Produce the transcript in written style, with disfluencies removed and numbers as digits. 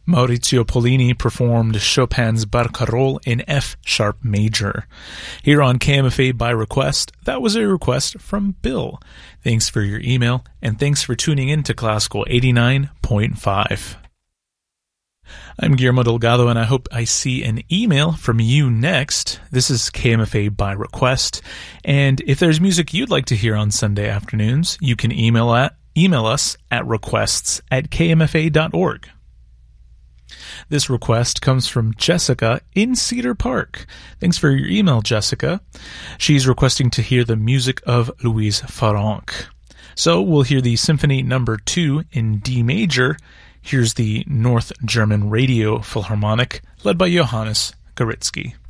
Maurizio Pollini performed Chopin's Barcarolle in F-sharp major. Here on KMFA by request, that was a request from Bill. Thanks for your email, and thanks for tuning in to Classical 89.5. I'm Guillermo Delgado, and I hope I see an email from you next. This is KMFA by request, and if there's music you'd like to hear on Sunday afternoons, you can email us at requests@kmfa.org. This request comes from Jessica in Cedar Park. Thanks for your email, Jessica. She's requesting to hear the music of Louise Farrenc. So we'll hear the Symphony No. 2 in D major. Here's the North German Radio Philharmonic, led by Johannes Garitzky.